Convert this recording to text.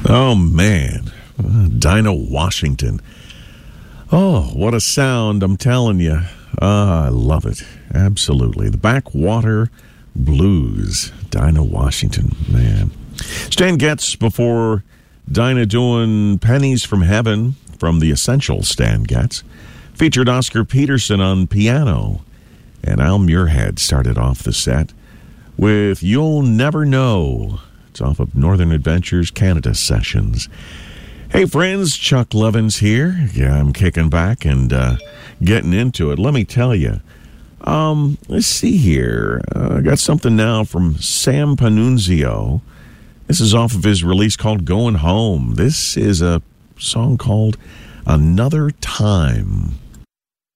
Oh, man. Dinah Washington. Oh, what a sound, I'm telling you. I love it. Absolutely. The Backwater Blues. Dinah Washington, man. Stan Getz before Dinah doing Pennies from Heaven from the Essential Stan Getz. Featured Oscar Peterson on piano. And Al Muirhead started off the set with You'll Never Know. It's off of Northern Adventures Canada Sessions. Hey, friends, Chuck Lovins here. Yeah, I'm kicking back and getting into it. Let me tell you. Let's see here. I got something now from Sam Panunzio. This is off of his release called Going Home. This is a song called Another Time.